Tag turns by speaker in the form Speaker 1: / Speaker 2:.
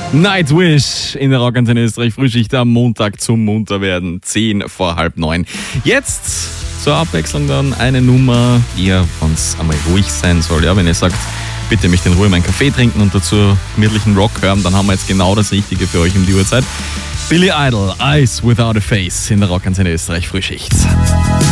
Speaker 1: Nightwish in der Rockantenne Österreich Frühschicht am Montag zum Munterwerden, 9:10. Jetzt zur Abwechslung dann eine Nummer, die ja uns einmal ruhig sein soll. Ja, wenn ihr sagt, bitte möchte in Ruhe meinen Kaffee trinken und dazu gemütlichen Rock hören, dann haben wir jetzt genau das Richtige für euch um die Uhrzeit. Billy Idol, Eyes Without a Face in der Rockantenne Österreich Frühschicht.